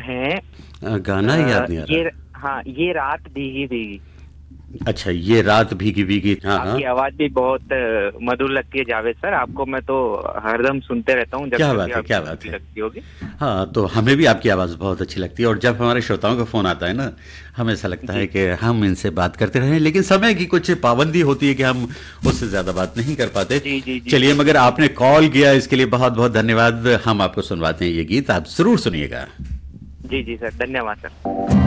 है। गाना ही याद नहीं आ ये, रहा। हाँ, ये रात भीगी भीगी। अच्छा, ये रात भीगी भीगी, हाँ हाँ। आपकी आवाज भी बहुत मधुर लगती है जावेद सर, आपको मैं तो हरदम सुनते रहता हूँ जब क्या जब भी बात है, क्या आपकी बात ड्यूटी है। लगती होगी। हाँ, तो हमें भी आपकी आवाज़ बहुत अच्छी लगती है, और जब हमारे श्रोताओं का फ़ोन आता है ना, हमें ऐसा लगता है जी कि हम इनसे बात करते रहें, लेकिन समय की कुछ पाबंदी होती है कि हम उससे ज़्यादा बात नहीं कर पाते। जी जी जी चलिए, जी मगर जी जी। आपने कॉल किया इसके लिए बहुत बहुत धन्यवाद। हम आपको सुनवाते हैं ये गीत, आप ज़रूर सुनिएगा। जी जी सर, धन्यवाद सर।